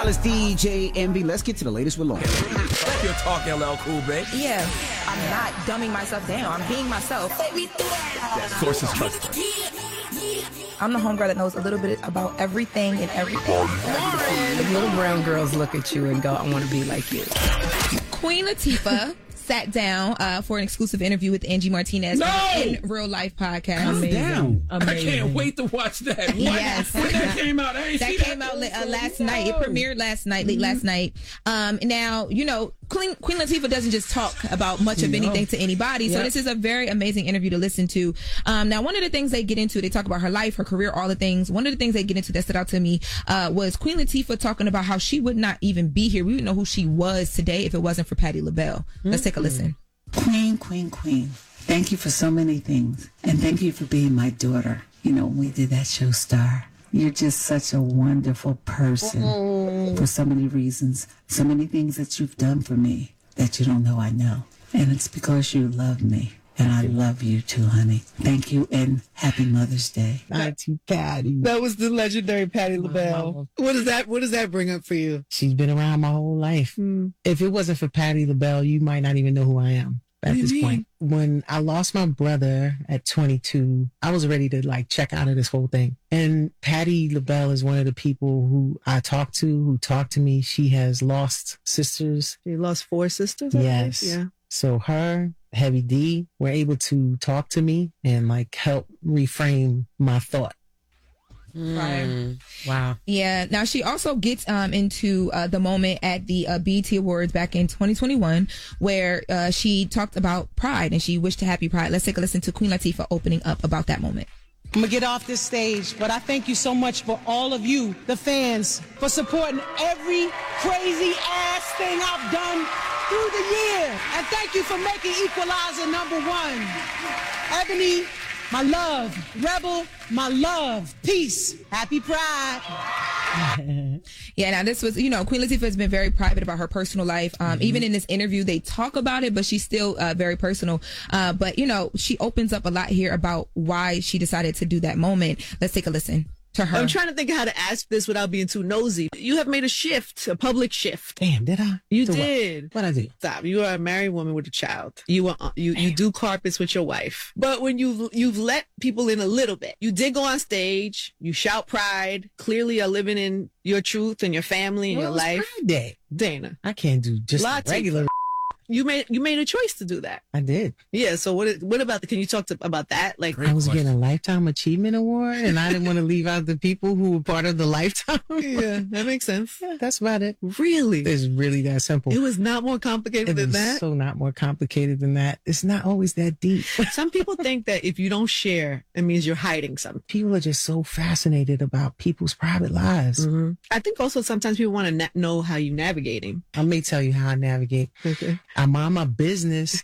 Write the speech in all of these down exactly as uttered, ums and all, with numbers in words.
stylist D J Envy. Let's get to the latest with Lauren. You're talking L L Cool, babe. Yeah, I'm not dumbing myself down. I'm being myself. That source is trusted. I'm the homegirl that knows a little bit about everything and everything. The little brown girls look at you and go, I want to be like you. Queen Latifah sat down uh, for an exclusive interview with Angie Martinez No! in Real Life podcast. Calm down. Amazing. I can't wait to watch that. What? Yes. When that came out, I ain't That see came that. out uh, last night. It premiered last night, late last night. Um, now, you know, Queen, Queen Latifah doesn't just talk about much of anything to anybody. So Yep. this is a very amazing interview to listen to. Um, now, one of the things they get into, they talk about her life, her career, all the things. One of the things they get into that stood out to me uh, was Queen Latifah talking about how she would not even be here. We wouldn't know who she was today if it wasn't for Patti LaBelle. Let's take a listen. Queen, queen, queen. Thank you for so many things. And thank you for being my daughter. You know, when we did that show Star. You're just such a wonderful person for so many reasons. So many things that you've done for me that you don't know I know. And it's because you love me. And I love you too, honey. Thank you and happy Mother's Day. Auntie Patti. That was the legendary Patti LaBelle. Wow. What does that What does that bring up for you? She's been around my whole life. Hmm. If it wasn't for Patti LaBelle, you might not even know who I am at What do you this mean? point. When I lost my brother at twenty-two, I was ready to like check out of this whole thing. And Patti LaBelle is one of the people who I talk to, who talk to me. She has lost sisters. You lost four sisters? I Yes. think? Yeah. So her, Heavy D, were able to talk to me and like help reframe my thought. Right. Wow. Yeah. Now she also gets um into uh, the moment at the uh, B E T Awards back in twenty twenty-one, where uh, she talked about Pride and she wished a happy Pride. Let's take a listen to Queen Latifah opening up about that moment. I'm gonna get off this stage, but I thank you so much for all of you, the fans, for supporting every crazy ass thing I've done through the year. And thank you for making Equalizer number one. Ebony, my love. Rebel, my love. Peace. Happy Pride. Yeah, now this was, you know, Queen Latifah has been very private about her personal life. Um, Mm-hmm. Even in this interview, they talk about it, but she's still uh, very personal. Uh, but, you know, she opens up a lot here about why she decided to do that moment. Let's take a listen to her. I'm trying to think of how to ask this without being too nosy. You have made a shift, a public shift. Damn, did I? You Do what? did. What I do? Stop. You are a married woman with a child. You are you you do carpets with your wife. But when you you've let people in a little bit, you did go on stage. You shout pride. Clearly, are living in your truth and your family and Well, your it's life. Pride Day. Dana, I can't do just Latifah. regular. you made you made a choice to do that. I did. Yeah. So what is- what about the? Can you talk to, about that? Like I was getting a Lifetime Achievement Award, and I didn't want to leave out the people who were part of the Lifetime. yeah, that makes sense. Yeah, that's about it. Really, It's really that simple. it was not more complicated It than was that. so not more complicated than that. It's not always that deep. Some people think that if you don't share, it means you're hiding something. People are just so fascinated about people's private lives. Mm-hmm. I think also sometimes people want to na- know how you navigating. I may tell you how I navigate. Okay. I mind my business.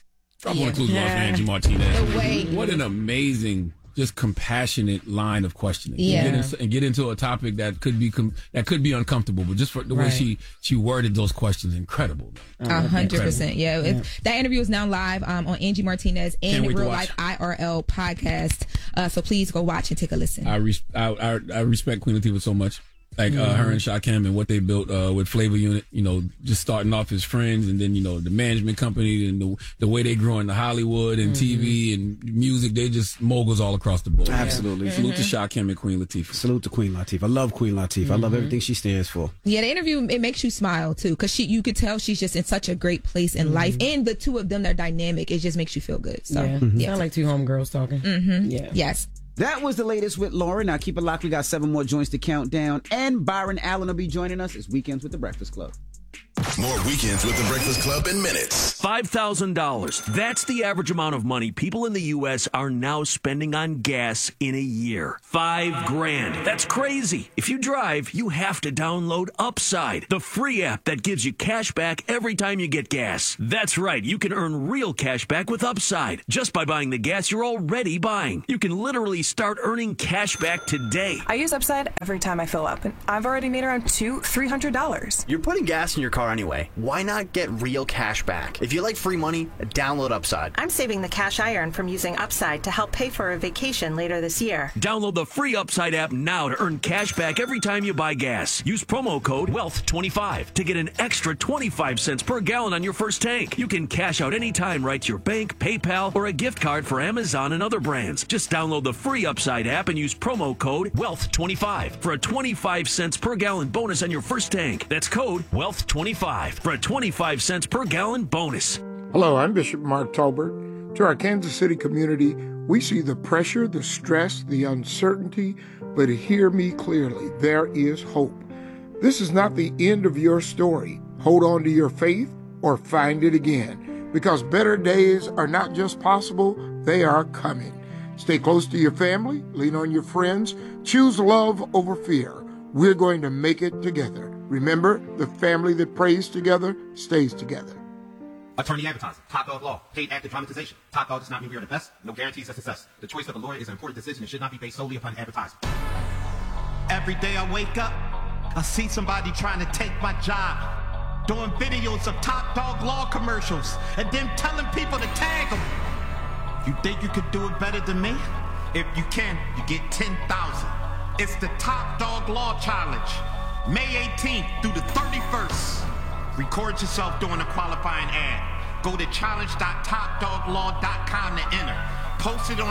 I want to close off Angie Martinez. The way- What an amazing, just compassionate line of questioning. Yeah. And get, into, and get into a topic that could be com- that could be uncomfortable, but just for the way Right. she she worded those questions, incredible. A hundred percent. Yeah. It, that interview is now live um, on Angie Martinez Can't and wait to Real watch. Life I R L podcast. Uh, so please go watch and take a listen. I, res- I, I I respect Queen Latifah so much. Like uh, her and Shaquem and what they built uh, with Flavor Unit, you know, just starting off as friends, and then you know the management company and the the way they grew into Hollywood and T V and music. They just moguls all across the board. Absolutely. Salute to Shaquem and Queen Latifah. Salute to Queen Latifah. I love Queen Latifah. I love everything she stands for. Yeah, the interview, it makes you smile too, because she, you could tell she's just in such a great place in life, and the two of them, they're dynamic. It just makes you feel good. So Yeah. yeah. Sound like two homegirls talking. Mm-hmm. Yeah. Yes. That was the latest with Lauren. Now keep it locked. We got seven more joints to count down. And Byron Allen will be joining us. It's Weekends with the Breakfast Club. More Weekends with the Breakfast Club in minutes. five thousand dollars. That's the average amount of money people in the U S are now spending on gas in a year. Five grand. That's crazy. If you drive, you have to download Upside, the free app that gives you cash back every time you get gas. That's right. You can earn real cash back with Upside just by buying the gas you're already buying. You can literally start earning cash back today. I use Upside every time I fill up, and I've already made around two, three hundred dollars. You're putting gas in your car anyway. anyway. Why not get real cash back? If you like free money, download Upside. I'm saving the cash I earn from using Upside to help pay for a vacation later this year. Download the free Upside app now to earn cash back every time you buy gas. Use promo code wealth twenty-five to get an extra twenty-five cents per gallon on your first tank. You can cash out anytime right to your bank, PayPal, or a gift card for Amazon and other brands. Just download the free Upside app and use promo code wealth twenty-five for a twenty-five cents per gallon bonus on your first tank. That's code wealth twenty-five for a twenty-five cents per gallon bonus. Hello, I'm Bishop Mark Tolbert. To our Kansas City community, we see the pressure, the stress, the uncertainty, but hear me clearly, there is hope. This is not the end of your story. Hold on to your faith or find it again, because better days are not just possible, they are coming. Stay close to your family, lean on your friends, choose love over fear. We're going to make it together. Remember, the family that prays together stays together. Attorney advertising, Top Dog Law, paid active dramatization. Top Dog does not mean we are the best, no guarantees of success. The choice of a lawyer is an important decision and should not be based solely upon advertising. Every day I wake up, I see somebody trying to take my job, doing videos of Top Dog Law commercials, and then telling people to tag them. You think you could do it better than me? If you can, you get ten thousand. It's the Top Dog Law Challenge, May eighteenth through the thirty-first. Record yourself doing a qualifying ad. Go to challenge dot top dog law dot com to enter. Post it on